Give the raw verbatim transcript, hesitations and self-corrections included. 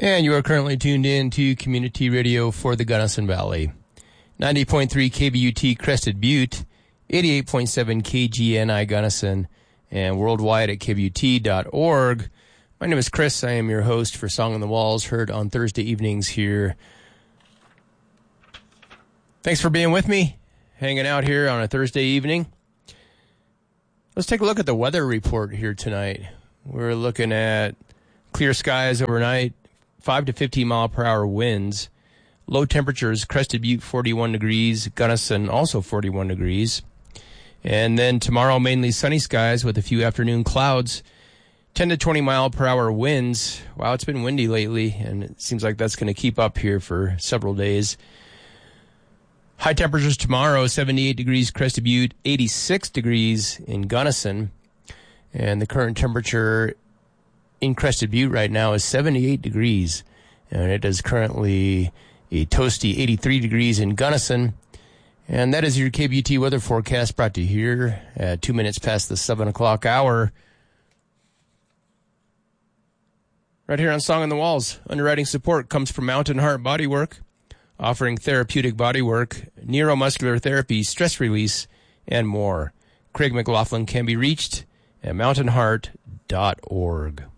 And you are currently tuned in to Community Radio for the Gunnison Valley. ninety point three K B U T Crested Butte, eighty-eight point seven K G N I Gunnison, and worldwide at K B U T dot org. My name is Chris. I am your host for Song on the Walls, heard on Thursday evenings here. Thanks for being with me, hanging out here on a Thursday evening. Let's take a look at the weather report here tonight. We're looking at clear skies overnight, five to fifteen mile per hour winds. Low temperatures, Crested Butte forty-one degrees, Gunnison also forty-one degrees. And then tomorrow, mainly sunny skies with a few afternoon clouds, ten to twenty mile per hour winds. Wow, it's been windy lately, and it seems like that's going to keep up here for several days. High temperatures tomorrow, seventy-eight degrees Crested Butte, eighty-six degrees in Gunnison. And the current temperature in Crested Butte right now is seventy-eight degrees. And it is currently a toasty eighty-three degrees in Gunnison. And that is your K B U T weather forecast brought to you here at two minutes past the seven o'clock hour. Right here on Song on the Walls. Underwriting support comes from Mountain Heart Bodywork, offering therapeutic bodywork, neuromuscular therapy, stress release, and more. Craig McLaughlin can be reached at mountain heart dot org.